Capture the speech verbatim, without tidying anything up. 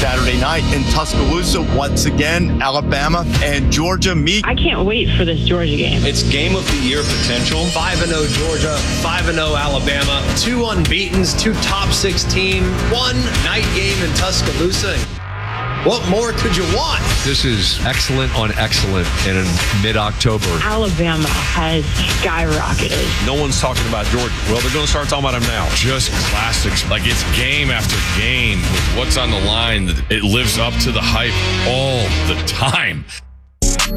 Saturday night in Tuscaloosa. Once again, Alabama and Georgia meet. I can't wait for this Georgia game. It's game of the year potential. five and oh Georgia, five and oh Alabama, two unbeatens, two top six team, one night game in Tuscaloosa. What more could you want? This is excellent on excellent in mid-October. Alabama has skyrocketed. No one's talking about Georgia. Well, they're going to start talking about him now. Just classics. Like, it's game after game with what's on the line. It lives up to the hype all the time.